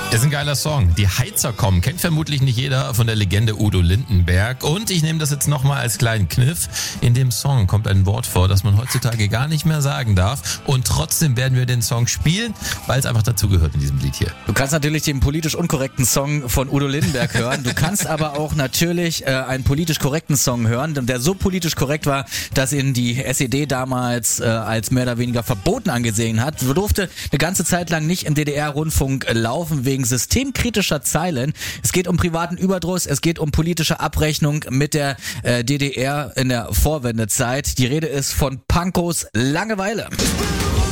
Ist ein geiler Song. Die Heizer kommen. Kennt vermutlich nicht jeder von der Legende Udo Lindenberg. Und ich nehme das jetzt nochmal als kleinen Kniff. In dem Song kommt ein Wort vor, das man heutzutage gar nicht mehr sagen darf. Und trotzdem werden wir den Song spielen, weil es einfach dazugehört in diesem Lied hier. Du kannst natürlich den politisch unkorrekten Song von Udo Lindenberg hören. Du kannst aber auch natürlich einen politisch korrekten Song hören, der so politisch korrekt war, dass ihn die SED damals als mehr oder weniger verboten angesehen hat. Durfte eine ganze Zeit lang nicht im DDR-Rundfunk laufen wegen systemkritischer Zeilen. Es geht um privaten Überdruss, es geht um politische Abrechnung mit der DDR in der Vorwendezeit. Die Rede ist von Pankos Langeweile.